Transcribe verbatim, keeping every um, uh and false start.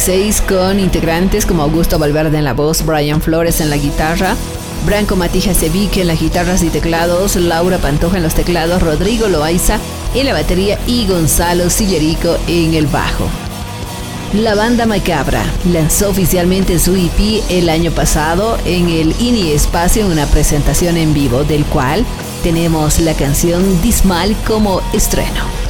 dieciséis con integrantes como Augusto Valverde en la voz, Brian Flores en la guitarra, Branco Matija Cevique en las guitarras y teclados, Laura Pantoja en los teclados, Rodrigo Loaiza en la batería y Gonzalo Sillerico en el bajo. La banda Macabra lanzó oficialmente su E P el año pasado en el INI Espacio en una presentación en vivo, del cual tenemos la canción Dismal como estreno.